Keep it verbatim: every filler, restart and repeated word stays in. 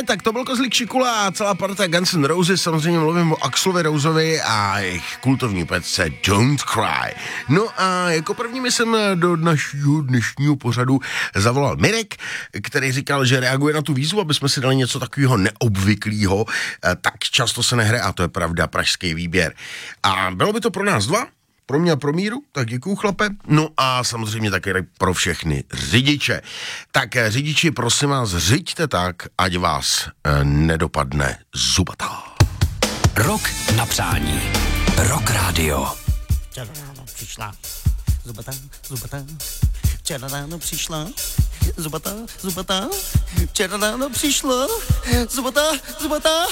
Ne, tak to byl Kozlík Šikula a celá parta Guns N' Roses, samozřejmě mluvím o Axlovi Roseovi a jejich kultovní pecce Don't Cry. No a jako první mi jsem do našeho dnešního pořadu zavolal Mirek, který říkal, že reaguje na tu výzvu, aby jsme si dali něco takového neobvyklého, tak často se nehraje, a to je pravda, pražský výběr. A bylo by to pro nás dva, pro mě a pro Míru, tak děkuju chlape. No a samozřejmě také pro všechny řidiče. Tak řidiči, prosím vás, řiďte tak, ať vás eh, nedopadne zubatá. Rok na přání. Rock Radio. Včera ráno přišla zubatá, zubatá. Včera ráno přišla zubatá, zubatá. Včera ráno přišla zubatá, zubatá.